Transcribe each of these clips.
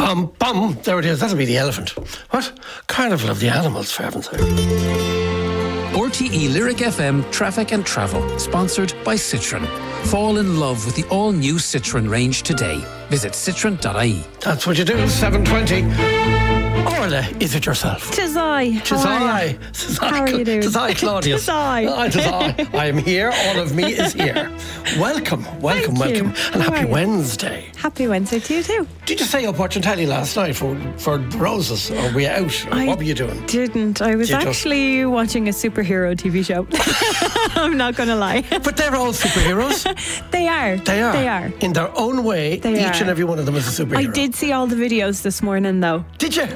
Bum, bum. There it is. That'll be the elephant. What? Carnival of the Animals, for heaven's sake. RTE Lyric FM Traffic and Travel, sponsored by Citroën. Fall in love with the all-new Citroën range today. Visit citroen.ie. That's what you do, 7:20. Orla, is it yourself? Tis I. Tis I. How are you doing? Tis I, Claudius. Tis I. Tis I. I am here. All of me is here. Welcome. Thank you. And How happy are you? Wednesday. Happy Wednesday to you too. Did you stay up watching telly last night for the Roses? Or were you out? What were you doing? Didn't. I was Did you actually watching a superhero TV show. I'm not going to lie. But they're all superheroes. They are. They are. They are. In their own way, They each are. and every one of them is a superhero. I did see all the videos this morning though. Did you?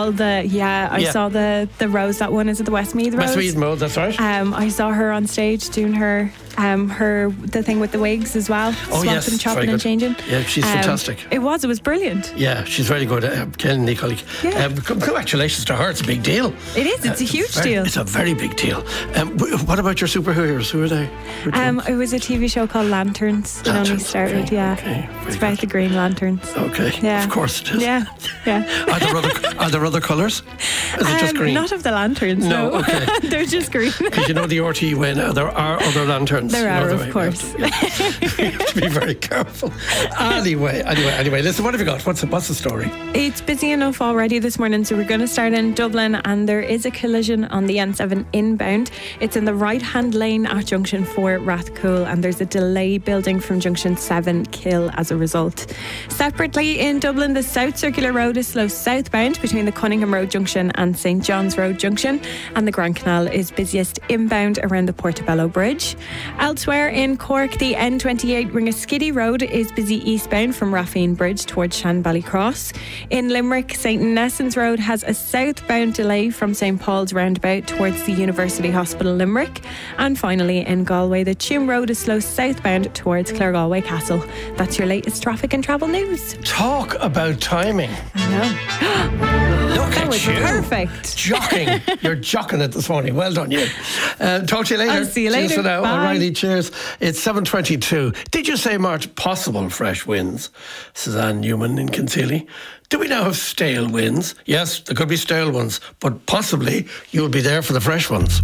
I saw the Rose that one. Is it the Westmeath Rose? Westmeath Mode, that's right. I saw her on stage doing her the thing with the wigs as well. Oh, swapping, yes, chopping very and good. changing. Yeah, she's fantastic. It was brilliant. Yeah, she's very good. Ken Nicolic. Yeah. Congratulations to her. It's a big deal. It is. It's a huge deal. It's a very big deal. What about your superheroes? Who are they? It was a TV show called Lanterns. It only Lanterns, started, okay, yeah. okay, very It's about good. the Green Lanterns. Okay. Yeah. Of course it is. Yeah, yeah. Are there other colours? Is it just green? Not of the lanterns, No, no. okay. They're just green. Because you know the RTE way now, there are other lanterns. There You know are, the of way we course. You have to be very careful. Anyway, listen, what have you got? What's the story? It's busy enough already this morning, so we're going to start in Dublin, and there is a collision on the N7 inbound. It's in the right-hand lane at Junction 4 Rathcoole, and there's a delay building from Junction 7 Kill as a result. Separately in Dublin, the South Circular Road is slow southbound between the Cunningham Road Junction and St John's Road Junction, and the Grand Canal is busiest inbound around the Portobello Bridge. Elsewhere in Cork, the N28 Ringaskiddy Road is busy eastbound from Raffine Bridge towards Shanbally Cross. In Limerick, St Nessans Road has a southbound delay from St Paul's roundabout towards the University Hospital Limerick. And finally in Galway, the Tuam Road is slow southbound towards Claregalway Castle. That's your latest traffic and travel news. Talk about timing. I know. Look That at was you. perfect. Jocking. You're jocking it this morning. Well done, you. Talk to you later. I'll see you later. Cheers for now. Bye. O'Reilly, cheers. It's 7:22. Did you say, Mart, possible fresh winds? Suzanne Newman in Kinseely. Do we now have stale winds? Yes, there could be stale ones, but possibly you'll be there for the fresh ones.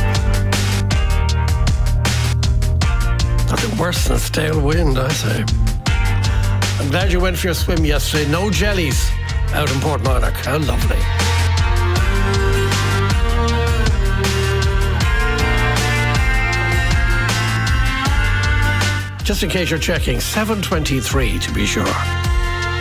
Nothing worse than a stale wind, I say. I'm glad you went for your swim yesterday. No jellies out in Portmarnock. How lovely. Just in case you're checking, 7:23 to be sure.